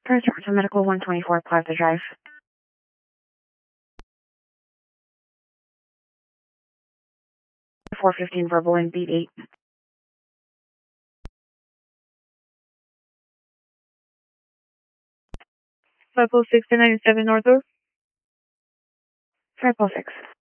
First to Medical 124 Plaza Drive. 415 verbal and beat 8. 506 to 97 North Door. 506.